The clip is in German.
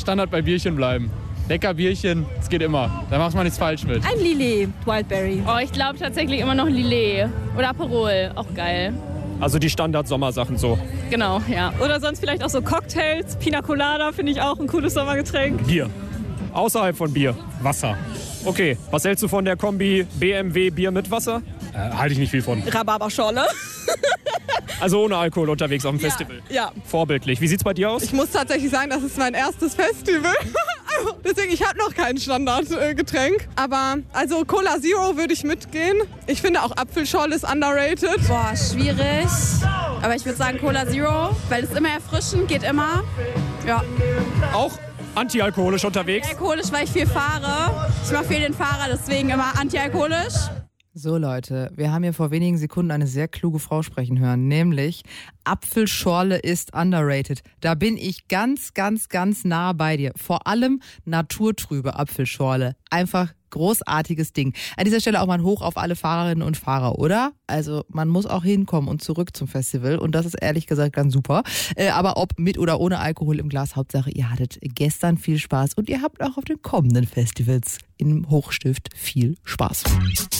Standard bei Bierchen bleiben. Lecker Bierchen, es geht immer. Da macht man nichts falsch mit. Ein Lillet, Wildberry. Oh, ich glaube tatsächlich immer noch Lillet oder Aperol, auch geil. Also die Standard-Sommersachen so. Genau, ja. Oder sonst vielleicht auch so Cocktails. Pina Colada finde ich auch ein cooles Sommergetränk. Bier. Außerhalb von Bier. Wasser. Okay, was hältst du von der Kombi BMW Bier mit Wasser? Halte ich nicht viel von. Rhabarberschorle. Also ohne Alkohol unterwegs auf dem Festival. Ja. Vorbildlich. Wie sieht's bei dir aus? Ich muss tatsächlich sagen, das ist mein erstes Festival. Deswegen, ich habe noch kein Standardgetränk. Aber also Cola Zero würde ich mitgehen. Ich finde auch Apfelschorle ist underrated. Boah, schwierig. Aber ich würde sagen Cola Zero, weil es immer erfrischend, geht immer. Ja. Auch antialkoholisch unterwegs? Alkoholisch, weil ich viel fahre. Ich mache viel den Fahrer, deswegen immer antialkoholisch. So Leute, wir haben hier vor wenigen Sekunden eine sehr kluge Frau sprechen hören, nämlich Apfelschorle ist underrated. Da bin ich ganz, ganz, ganz nah bei dir. Vor allem naturtrübe Apfelschorle. Einfach großartiges Ding. An dieser Stelle auch mal ein Hoch auf alle Fahrerinnen und Fahrer, oder? Also man muss auch hinkommen und zurück zum Festival und das ist ehrlich gesagt ganz super. Aber ob mit oder ohne Alkohol im Glas, Hauptsache ihr hattet gestern viel Spaß und ihr habt auch auf den kommenden Festivals im Hochstift viel Spaß.